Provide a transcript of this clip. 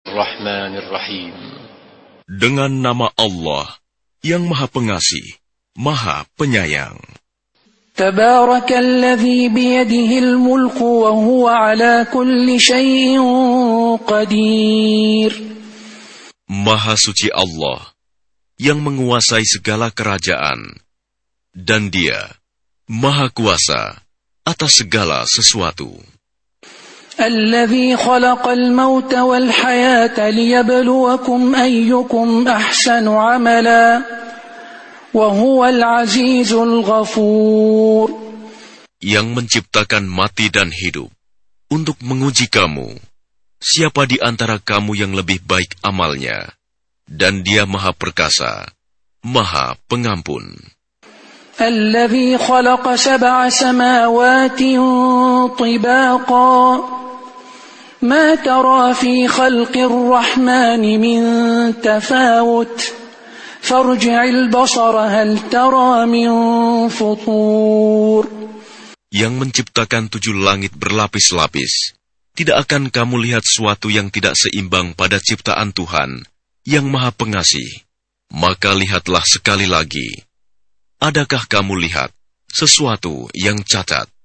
Bismillahirrahmanirrahim. Dengan nama Allah yang Maha Pengasih, Maha Penyayang. Tabarakalladzi biyadihil mulku wa huwa ala kulli syai'in qadir. Maha suci Allah yang menguasai segala kerajaan, dan Dia Maha Kuasa atas segala sesuatu. الذي خلق الموت والحياة ليبلوكم أيكم أحسن عملا وهو العزيز الغفور. Yang menciptakan mati dan hidup untuk menguji kamu, siapa di antara kamu yang lebih baik amalnya, dan Dia Maha Perkasa, Maha Pengampun. الذي خلق 7 سماوات طباقا ما ترى في خلق الرحمن من تفاوت فارجع البصر هل ترى من فطور. Yang menciptakan 7 langit berlapis-lapis, tidak akan kamu lihat suatu yang tidak seimbang pada ciptaan Tuhan yang Maha Pengasih. Maka lihatlah sekali lagi. Adakah kamu lihat sesuatu yang cacat?